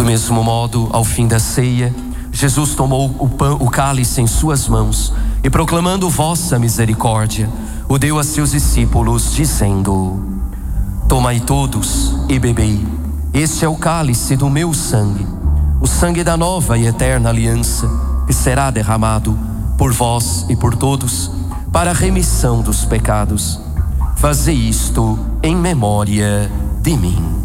mesmo modo, ao fim da ceia, Jesus tomou o cálice em suas mãos e, proclamando vossa misericórdia, o deu a seus discípulos, dizendo: tomai todos e bebei, este é o cálice do meu sangue, o sangue da nova e eterna aliança, que será derramado por vós e por todos, para a remissão dos pecados. Fazei isto em memória de mim.